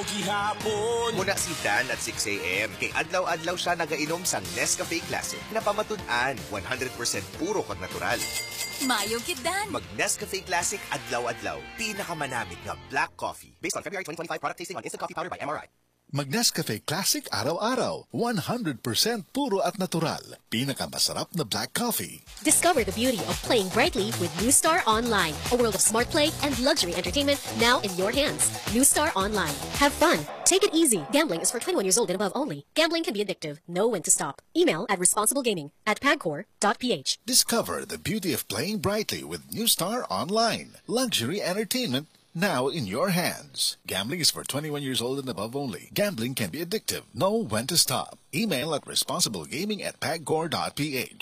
Gihapon. Muna si Dan at 6 a.m. Kay adlaw-adlaw siya nagainom sang Nescafe Classic na pamatud-an 100% puro kag natural. Mayo kidan. Mag Nescafe Classic adlaw-adlaw. Pinakamanamig nga black coffee. Based on February 2025 product tasting on instant coffee powder by MRI. Mag Nescafe Classic araw-araw. 100% puro at natural. Pinakamasarap na black coffee. Discover the beauty of playing brightly with New Star Online. A world of smart play and luxury entertainment now in your hands. New Star Online. Have fun. Take it easy. Gambling is for 21 years old and above only. Gambling can be addictive. Know when to stop. Email at responsiblegaming@pagcor.ph. Discover the beauty of playing brightly with New Star Online. Luxury entertainment now in your hands. Gambling is for 21 years old and above only. Gambling can be addictive. Know when to stop. Email at responsiblegaming@pagcor.ph.